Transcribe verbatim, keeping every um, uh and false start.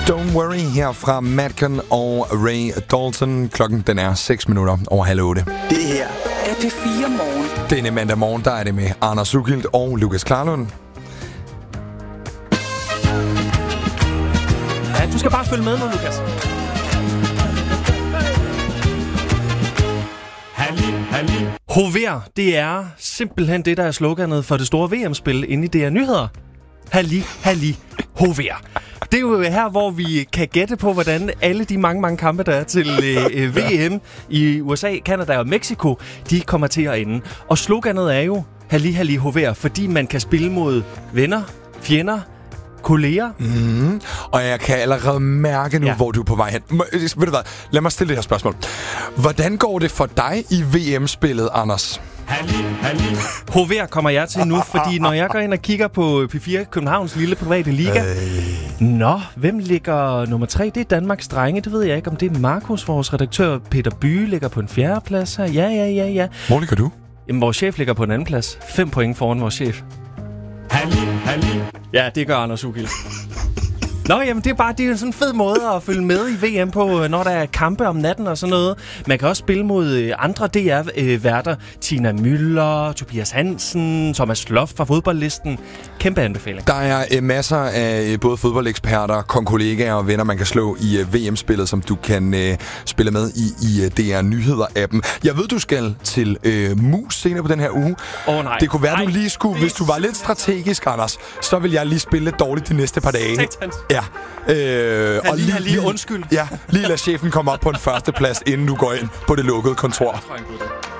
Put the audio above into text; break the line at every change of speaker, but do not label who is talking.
Don't Worry her fra Madcon og Ray Dalton. Klokken den er seks minutter over halv otte.
Det her er P fire Morgen.
Denne mandag morgen, der er det med Anders Ugilt og Lukas Klarlund.
Ja, du skal bare følge med nu, Lukas. Halli, halli. Hover, det er simpelthen det, der er sloganet for det store V M-spil inde i D R Nyheder. Halli, halli, hover. Det er jo her, hvor vi kan gætte på, hvordan alle de mange, mange kampe, der er til øh, V M i U S A, Canada og Mexico, de kommer til at ende. Og sloganet er jo halli, halli, hover, fordi man kan spille mod venner, fjender, kolleger.
Mm-hmm. Og jeg kan allerede mærke nu, ja. hvor du er på vej hen. Må, ved du hvad? Lad mig stille det her spørgsmål. Hvordan går det for dig i V M-spillet, Anders?
Halli, halli. Hover kommer jeg til nu, fordi når jeg går ind og kigger på P fire Københavns lille private liga... Øh. Nå, hvem ligger nummer tre? Det er Danmarks Drenge. Det ved jeg ikke, om det er Markus, vores redaktør. Peter Bye ligger på en fjerde plads her. Ja, ja, ja, ja.
Hvor ligger du?
Jamen, vores chef ligger på en anden plads. Fem point foran vores chef. Halli, halli. Ja, det gør Anders Ugilt. Nå, jamen det er bare det er sådan en fed måde at følge med i V M på, når der er kampe om natten og sådan noget. Man kan også spille mod andre D R-værter. Tina Müller, Tobias Hansen, Thomas Loft fra Fodboldlisten. Kæmpe anbefaling.
Der er øh, masser af både fodboldeksperter, kollegaer og venner, man kan slå i øh, V M-spillet, som du kan øh, spille med i, i øh, D R Nyheder-appen. Jeg ved, du skal til øh, Mus senere på den her uge.
Åh oh, nej.
Det kunne være,
nej.
du lige skulle, hvis du var lidt strategisk, Anders, så vil jeg lige spille lidt dårligt de næste par dage.
Satans.
Ja. Øh,
og lige, lige undskyld.
Ja, lige lad chefen komme op på en første plads, inden du går ind på det lukkede kontor.
Jeg tror,